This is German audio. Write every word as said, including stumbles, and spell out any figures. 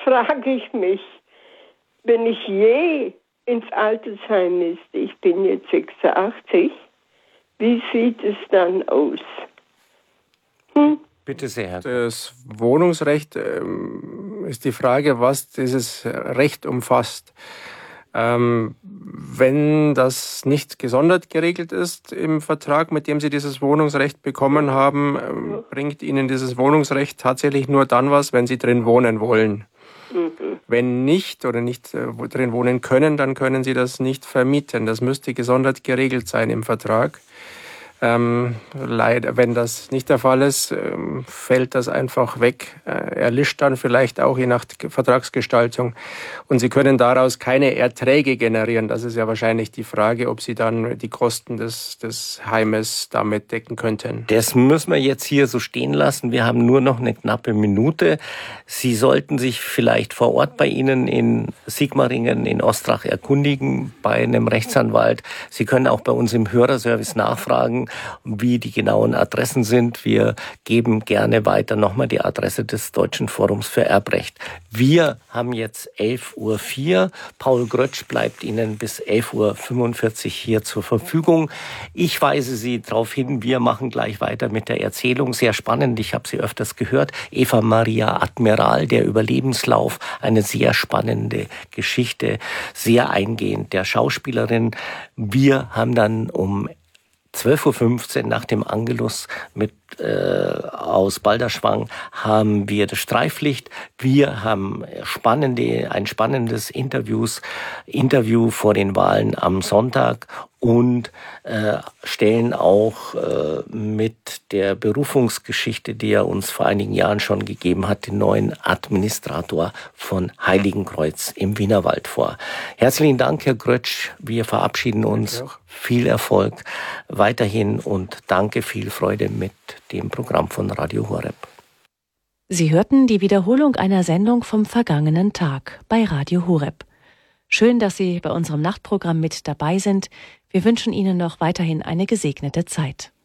frage ich mich, wenn ich je ins Altersheim müsste, ich bin jetzt sechsundachtzig, wie sieht es dann aus? Hm? Bitte sehr, Herr. Das Wohnungsrecht ähm, ist die Frage, was dieses Recht umfasst. Ähm, wenn das nicht gesondert geregelt ist im Vertrag, mit dem Sie dieses Wohnungsrecht bekommen haben, ähm, bringt Ihnen dieses Wohnungsrecht tatsächlich nur dann was, wenn Sie drin wohnen wollen. Mhm. Wenn nicht oder nicht äh, drin wohnen können, dann können Sie das nicht vermieten. Das müsste gesondert geregelt sein im Vertrag. Ähm, leider, wenn das nicht der Fall ist, ähm, fällt das einfach weg. Äh, erlischt dann vielleicht auch je nach Vertragsgestaltung. Und Sie können daraus keine Erträge generieren. Das ist ja wahrscheinlich die Frage, ob Sie dann die Kosten des, des Heimes damit decken könnten. Das müssen wir jetzt hier so stehen lassen. Wir haben nur noch eine knappe Minute. Sie sollten sich vielleicht vor Ort bei Ihnen in Sigmaringen, in Ostrach erkundigen, bei einem Rechtsanwalt. Sie können auch bei uns im Hörerservice nachfragen, wie die genauen Adressen sind. Wir geben gerne weiter nochmal die Adresse des Deutschen Forums für Erbrecht. Wir haben jetzt elf Uhr vier. Paul Grötsch bleibt Ihnen bis elf Uhr fünfundvierzig hier zur Verfügung. Ich weise Sie darauf hin, wir machen gleich weiter mit der Erzählung. Sehr spannend, ich habe sie öfters gehört. Eva Maria Admiral, der Überlebenslauf, eine sehr spannende Geschichte, sehr eingehend der Schauspielerin. Wir haben dann um zwölf Uhr fünfzehn nach dem Angelus mit äh, aus Balderschwang haben wir das Streiflicht. Wir haben spannende, ein spannendes Interviews, Interview vor den Wahlen am Sonntag und äh, stellen auch äh, mit der Berufungsgeschichte, die er uns vor einigen Jahren schon gegeben hat, den neuen Administrator von Heiligenkreuz im Wienerwald vor. Herzlichen Dank, Herr Grötsch. Wir verabschieden uns. Viel Erfolg weiterhin und danke, viel Freude mit dem Programm von Radio Horeb. Sie hörten die Wiederholung einer Sendung vom vergangenen Tag bei Radio Horeb. Schön, dass Sie bei unserem Nachtprogramm mit dabei sind. Wir wünschen Ihnen noch weiterhin eine gesegnete Zeit.